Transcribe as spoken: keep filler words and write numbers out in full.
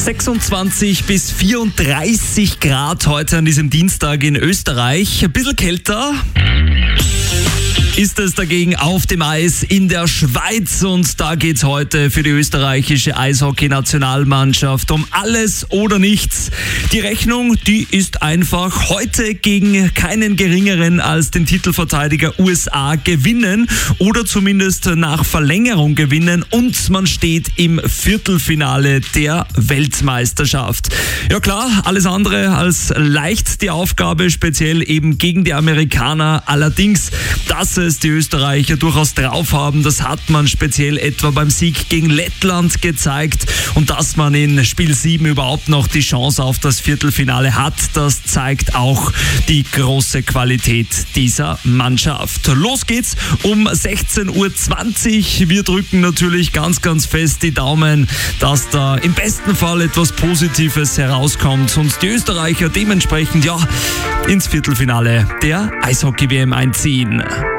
sechsundzwanzig bis vierunddreißig Grad heute an diesem Dienstag in Österreich. Ein bisschen kälter ist es dagegen auf dem Eis in der Schweiz, und da geht's heute für die österreichische Eishockey-Nationalmannschaft um alles oder nichts. Die Rechnung, die ist einfach: heute gegen keinen geringeren als den Titelverteidiger U S A gewinnen oder zumindest nach Verlängerung gewinnen, und man steht im Viertelfinale der Weltmeisterschaft. Ja klar, alles andere als leicht die Aufgabe, speziell eben gegen die Amerikaner. Allerdings, dass es die Österreicher durchaus drauf haben, das hat man speziell etwa beim Sieg gegen Lettland gezeigt, und dass man in Spiel sieben überhaupt noch die Chance auf das Viertelfinale hat, das zeigt auch die große Qualität dieser Mannschaft. Los geht's um sechzehn Uhr zwanzig. Wir drücken natürlich ganz, ganz fest die Daumen, dass da im besten Fall etwas Positives herauskommt und die Österreicher dementsprechend ja ins Viertelfinale der Eishockey-W M einziehen.